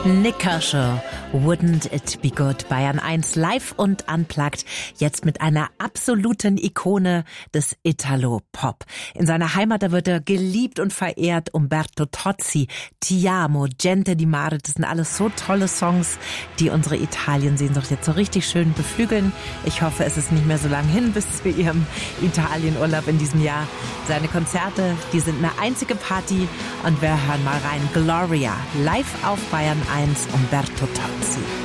Nik Kershaw, Wouldn't It Be Good, Bayern 1 live und unplugged, jetzt mit einer absoluten Ikone des Italo-Pop. In seiner Heimat, da wird er geliebt und verehrt. Umberto Tozzi, Ti amo, Gente di Mare, das sind alles so tolle Songs, die unsere Italien-Sehnsucht jetzt so richtig schön beflügeln. Ich hoffe, es ist nicht mehr so lang hin bis zu Ihrem Italienurlaub in diesem Jahr. Seine Konzerte, die sind eine einzige Party und wir hören mal rein. Gloria, live auf Bayern 1, Umberto Tozzi.